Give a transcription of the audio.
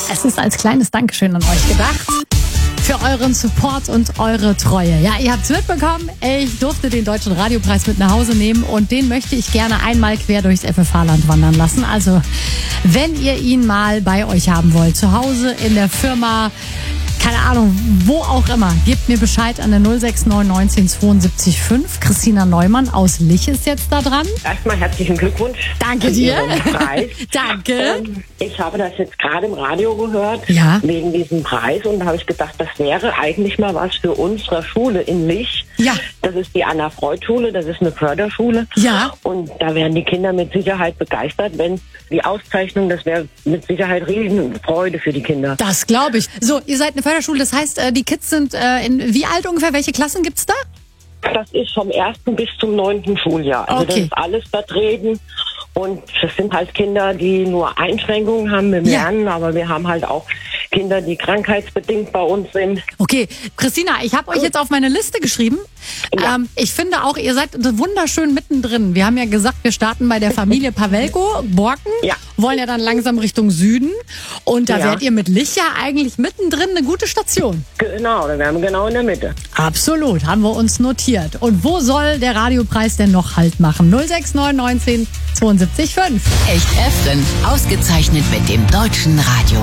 Es ist als kleines Dankeschön an euch gedacht. Für euren Support und eure Treue. Ja, ihr habt es mitbekommen, ich durfte den Deutschen Radiopreis mit nach Hause nehmen und den möchte ich gerne einmal quer durchs FFH-Land wandern lassen. Also, wenn ihr ihn mal bei euch haben wollt, zu Hause, in der Firma, keine Ahnung, wo auch immer, gebt mir Bescheid an der 069 19 72 5. Christina Neumann aus Lich ist jetzt da dran. Erstmal herzlichen Glückwunsch. Danke dir. Danke. Ich habe das jetzt gerade im Radio gehört, Ja. wegen diesem Preis. Und da habe ich gedacht, das wäre eigentlich mal was für unsere Schule in Lich. Ja. Das ist die Anna-Freud-Schule, das ist eine Förderschule. Ja. Und da wären die Kinder mit Sicherheit begeistert, wenn die Auszeichnung, das wäre mit Sicherheit Riesenfreude für die Kinder. Das glaube ich. So, ihr seid eine Förderschule, das heißt, die Kids sind in wie alt ungefähr? Welche Klassen gibt's da? Das ist vom 1. bis zum 9. Schuljahr. Also das Okay. ist alles vertreten. Und das sind halt Kinder, die nur Einschränkungen haben im Ja. Lernen, aber wir haben halt auch Kinder, die krankheitsbedingt bei uns sind. Okay, Christina, ich habe euch jetzt auf meine Liste geschrieben. Ja. Ich finde auch, ihr seid wunderschön mittendrin. Wir haben ja gesagt, wir starten bei der Familie Pavelko, Borken, Ja. wollen ja dann langsam Richtung Süden. Und da Ja. werdet ihr mit Lich ja eigentlich mittendrin eine gute Station. Genau, da wären wir genau in der Mitte. Absolut, haben wir uns notiert. Und wo soll der Radiopreis denn noch Halt machen? 069 19 72 5. Echt F-Drin. Ausgezeichnet mit dem Deutschen Radio.